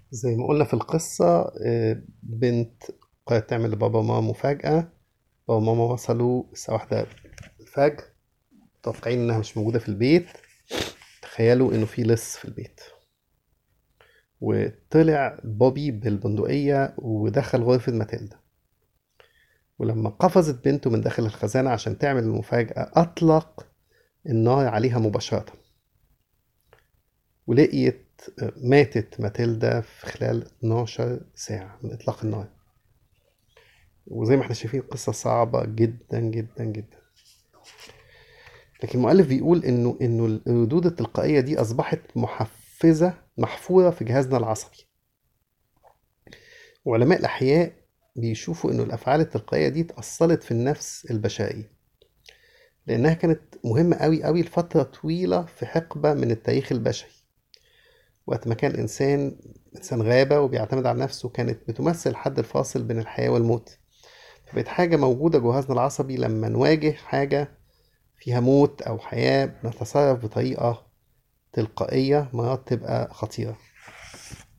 زي ما قلنا في القصة، بنت قررت تعمل لبابا وماما مفاجأة. بابا وماما وصلوا الساعة 1 الفجر، متوقعين إنها مش موجودة في البيت. تخيلوا إنه في لص في البيت، وطلع بوبي بالبندقية ودخل غرفة ماتيلدا. ولما قفزت بنته من داخل الخزانة عشان تعمل المفاجأة، أطلق النار عليها مباشرة، ولقيت ماتت ماتيلدا في خلال 12 ساعة من إطلاق النار. وزي ما احنا شايفين، قصة صعبة جدا جدا جدا. لكن المؤلف بيقول انه الردود التلقائية دي اصبحت محفورة في جهازنا العصبي. وعلماء الاحياء بيشوفوا انه الافعال التلقائية دي اتأصلت في النفس البشرية، لانها كانت مهمة قوي قوي لفترة طويلة في حقبة من التاريخ البشري. وقت ما كان انسان غابة وبيعتمد على نفسه، كانت بتمثل الحد الفاصل بين الحياة والموت. فبقت حاجة موجودة جهازنا العصبي لما نواجه حاجة فيها موت أو حياة، بنتصرف بطريقة تلقائية مرات تبقى خطيرة.